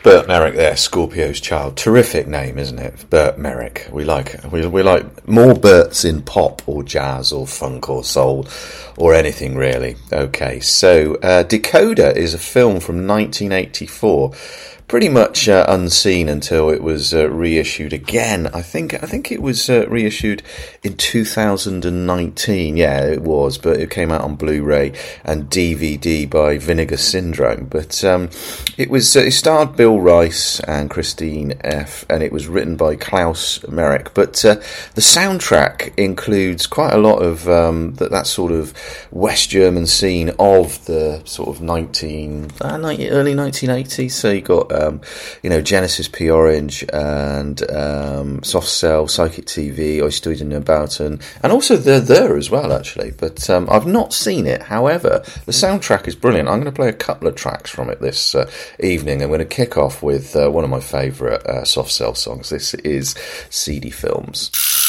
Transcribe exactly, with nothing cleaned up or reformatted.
Burt Merrick there, Scorpio's Child. Terrific name, isn't it? Burt Merrick. We like we we like more Burts in pop or jazz or funk or soul or anything really. Okay, so uh, Decoder is a film from nineteen eighty-four. Pretty much uh, unseen until it was uh, reissued again. I think I think it was uh, reissued in two thousand nineteen. Yeah, it was, but it came out on Blu-ray and D V D by Vinegar Syndrome. But um, it was uh, it starred Bill Rice and Christine F. and it was written by Klaus Merrick. But uh, the soundtrack includes quite a lot of um, that that sort of West German scene of the sort of nineteen uh, early nineteen eighties. So you got. Um, you know, Genesis P. Orange and um, Soft Cell, Psychic T V, Oystuyden and Boughton, and also They're There as well, actually. But um, I've not seen it. However, the soundtrack is brilliant. I'm going to play a couple of tracks from it this uh, evening. I'm going to kick off with uh, one of my favourite uh, Soft Cell songs. This is C D Films.